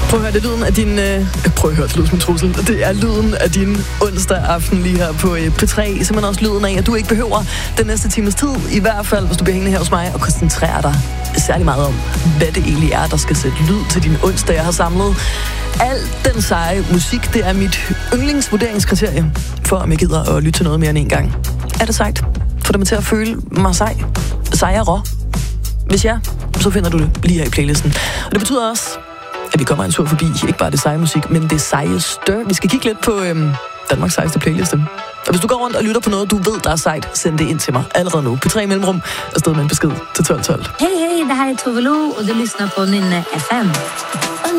Prøv at høre, det er lyden af din... Prøv at høre, det lyder som en trussel. Det er lyden af din onsdag aften lige her på P3. Simpelthen også lyden af, at du ikke behøver den næste times tid, i hvert fald, hvis du bliver hængende her hos mig, og koncentrerer dig særlig meget om, hvad det egentlig er, der skal sætte lyd til din onsdag. Jeg har samlet al den seje musik. Det er mit yndlingsvurderingskriterie for, om jeg gider at lytte til noget mere end en gang. Er det sejt? Får det mig til at føle mig sejere? Hvis ja, så finder du det lige her i playlisten. Og det betyder også, at vi kommer en tur forbi, ikke bare det seje musik, men det sejeste. Vi skal kigge lidt på Danmarks sejeste playliste. Og hvis du går rundt og lytter på noget, du ved, der er sejt, send det ind til mig allerede nu. P3 Mellemrum er stedet med en besked til 1212. Hej, det här är Tove Lo och du lyssnar på Nynne FM.